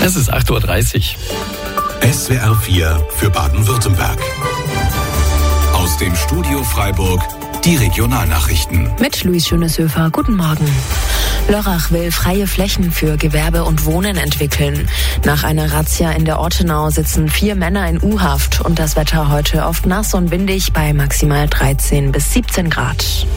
Es ist 8:30 Uhr. SWR 4 für Baden-Württemberg. Aus dem Studio Freiburg die Regionalnachrichten. Mit Luis Schöneshöfer, guten Morgen. Lörrach will freie Flächen für Gewerbe und Wohnen entwickeln. Nach einer Razzia in der Ortenau sitzen 4 Männer in U-Haft und das Wetter heute oft nass und windig bei maximal 13 bis 17 Grad.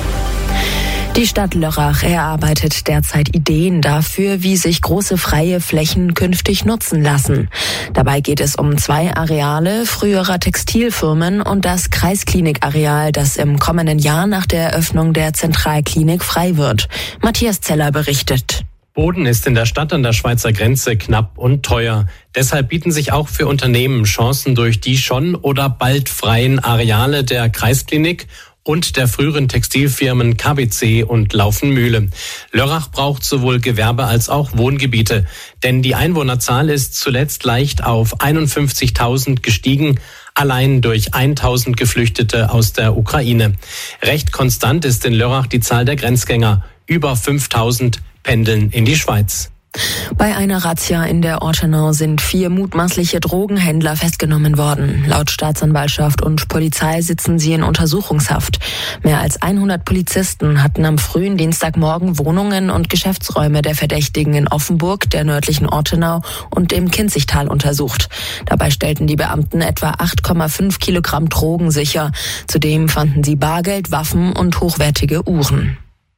Die Stadt Lörrach erarbeitet derzeit Ideen dafür, wie sich große freie Flächen künftig nutzen lassen. Dabei geht es um 2 Areale früherer Textilfirmen und das Kreisklinikareal, das im kommenden Jahr nach der Eröffnung der Zentralklinik frei wird. Matthias Zeller berichtet. Boden ist in der Stadt an der Schweizer Grenze knapp und teuer. Deshalb bieten sich auch für Unternehmen Chancen durch die schon oder bald freien Areale der Kreisklinik und der früheren Textilfirmen KBC und Laufenmühle. Lörrach braucht sowohl Gewerbe als auch Wohngebiete, denn die Einwohnerzahl ist zuletzt leicht auf 51.000 gestiegen, allein durch 1.000 Geflüchtete aus der Ukraine. Recht konstant ist in Lörrach die Zahl der Grenzgänger. Über 5.000 pendeln in die Schweiz. Bei einer Razzia in der Ortenau sind 4 mutmaßliche Drogenhändler festgenommen worden. Laut Staatsanwaltschaft und Polizei sitzen sie in Untersuchungshaft. Mehr als 100 Polizisten hatten am frühen Dienstagmorgen Wohnungen und Geschäftsräume der Verdächtigen in Offenburg, der nördlichen Ortenau und im Kinzigtal untersucht. Dabei stellten die Beamten etwa 8,5 Kilogramm Drogen sicher. Zudem fanden sie Bargeld, Waffen und hochwertige Uhren.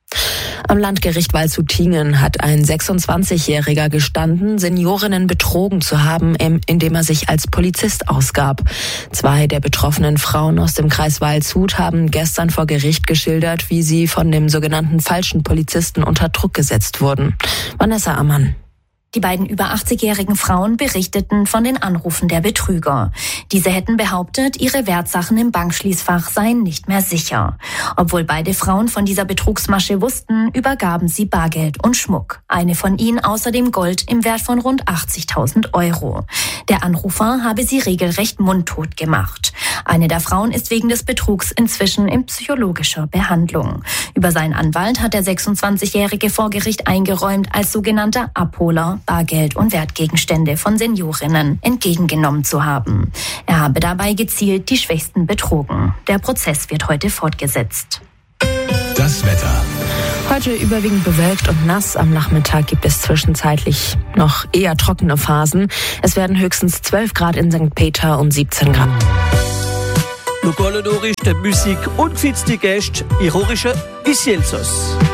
Am Landgericht Waldshut-Tiengen hat ein 26-Jähriger gestanden, Seniorinnen betrogen zu haben, indem er sich als Polizist ausgab. 2 der betroffenen Frauen aus dem Kreis Waldshut haben gestern vor Gericht geschildert, wie sie von dem sogenannten falschen Polizisten unter Druck gesetzt wurden. Vanessa Ammann. Die beiden über 80-jährigen Frauen berichteten von den Anrufen der Betrüger. Diese hätten behauptet, ihre Wertsachen im Bankschließfach seien nicht mehr sicher. Obwohl beide Frauen von dieser Betrugsmasche wussten, übergaben sie Bargeld und Schmuck. Eine von ihnen außerdem Gold im Wert von rund 80.000 €. Der Anrufer habe sie regelrecht mundtot gemacht. Eine der Frauen ist wegen des Betrugs inzwischen in psychologischer Behandlung. Über seinen Anwalt hat der 26-Jährige vor Gericht eingeräumt, als sogenannter Abholer Bargeld und Wertgegenstände von Seniorinnen entgegengenommen zu haben. Er habe dabei gezielt die Schwächsten betrogen. Der Prozess wird heute fortgesetzt. Das Wetter. Heute überwiegend bewölkt und nass. Am Nachmittag gibt es zwischenzeitlich noch eher trockene Phasen. Es werden höchstens 12 Grad in St. Peter und 17 Grad. Lugolodorisch, der Musik und die Gäste, ironische Visielsos.